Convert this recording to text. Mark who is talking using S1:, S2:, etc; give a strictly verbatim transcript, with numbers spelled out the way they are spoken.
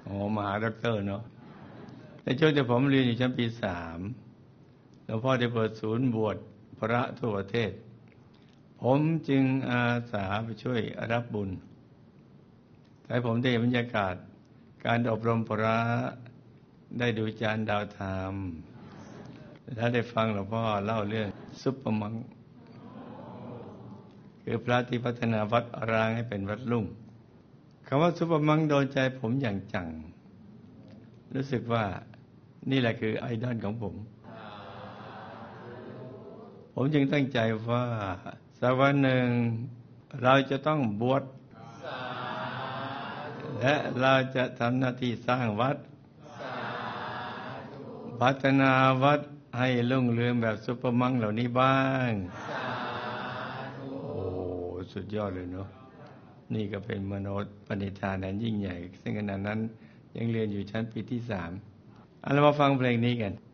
S1: อ๋อมหาด็อกเตอร์เนาะในช่วงที่ผมเรียนอยู่ชั้นปีสามหลวงพ่อได้เปิดศูนย์บวชพระทั่วประเทศผมจึงอาสาไปช่วยรับบุญแต่ผมได้เห็นบรรยากาศการอบรมพระได้ดูจานดาวธรรมถ้าได้ฟังหลวงพ่อเล่าเรื่องซุปเปอร์มังคือพระที่พัฒนาวัดร้างให้เป็นวัดรุ่งคำว่าซุปเปอร์มังโดนใจผมอย่างจังรู้สึกว่านี่แหละคือไอดอลของผมผมจึงตั้งใจว่าสักวันหนึ่งเราจะต้องบวชและเราจะทำหน้าที่สร้างวัดพัฒนาวัดให้รุ่งเรืองแบบซุปเปอร์มังเหล่านี้บ้างโอ้สุดยอดเลยเนาะนี่ก็เป็นมโนปณิธานอันยิ่งใหญ่ซึ่งขณะนั้นยังเรียนอยู่ชั้นปีที่สามเอาเรามาฟังเพลงนี้กัน